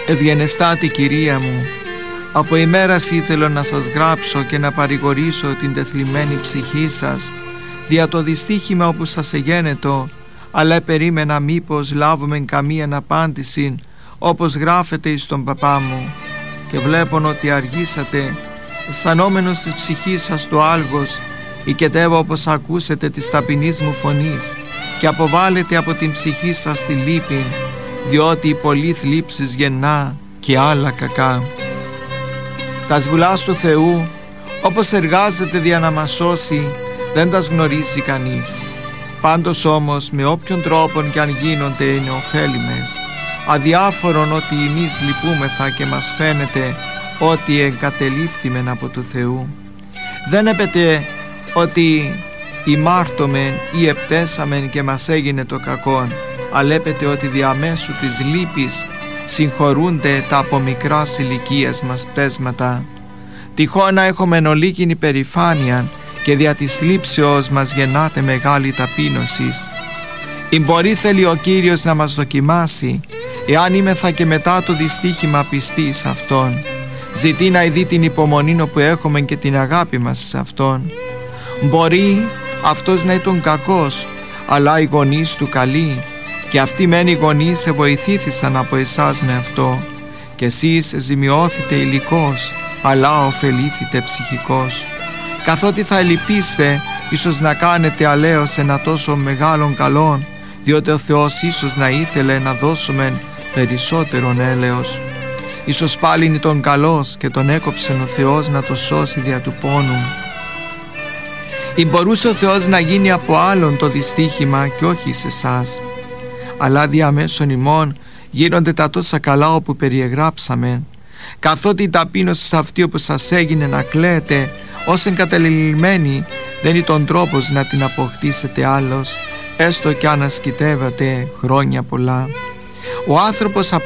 Ευγενεστάτη Κυρία μου, από ημέρας ήθελα να σας γράψω και να παρηγορήσω την τεθλιμμένη ψυχή σας δια το δυστύχημα όπου σας εγένετο, αλλά περίμενα μήπως λάβουμε καμία απάντηση όπως γράφεται εις τον παπά μου, και βλέπω ότι αργήσατε, αισθανόμενος της ψυχής σας το άλγος, οικετεύω όπως ακούσετε της ταπεινής μου φωνής και αποβάλλετε από την ψυχή σας τη λύπη, διότι η πολλή θλίψης γεννά και άλλα κακά. Τας βουλάς του Θεού, όπως εργάζεται δια να μας σώσει, δεν τας γνωρίζει κανείς. Πάντως όμως με όποιον τρόπον κι αν γίνονται είναι ωφέλιμες, αδιάφορον ότι εμείς λυπούμεθα και μας φαίνεται ότι εγκατελείφθημεν από του Θεού. Δεν έπεται ότι ημάρτωμεν ή επτέσαμεν και μας έγινε το κακόν, αλλά έπεται ότι διαμέσου της λύπης συγχωρούνται τα από μικράς ηλικίας μας πτέσματα. Τυχόν να έχουμε ολίκην υπερηφάνεια και δια της λήψεως μας γεννάται μεγάλη ταπείνωσης. Μπορεί θέλει ο Κύριος να μας δοκιμάσει, εάν είμεθα και μετά το δυστύχημα πιστοί σε Αυτόν. Ζητεί να ειδεί την υπομονή που έχουμε και την αγάπη μας σε Αυτόν. Μπορεί αυτός να ήταν κακός, αλλά οι γονείς του καλοί, και αυτοί μεν οι γονείς σε βοηθήθησαν από εσάς με αυτό, και εσείς ζημιώθητε υλικός, αλλά ωφελήθητε ψυχικός. Καθότι θα ελπίστε ίσως να κάνετε αλέος ένα τόσο μεγάλον καλόν, διότι ο Θεός ίσως να ήθελε να δώσουμε περισσότερον έλεος. Ίσως πάλι είναι τον καλός και τον έκοψεν ο Θεός να το σώσει δια του πόνου. Ή μπορούσε ο Θεός να γίνει από άλλον το δυστύχημα και όχι σε εσάς, αλλά διαμέσων ημών γίνονται τα τόσα καλά όπου περιεγράψαμε, καθότι η ταπείνωση αυτή όπου σας έγινε να κλαίτε ως εγκαταλελειμμένη δεν είναι τον τρόπος να την αποκτήσετε άλλος, έστω κι αν ασκητεύατε χρόνια πολλά. Ο άνθρωπος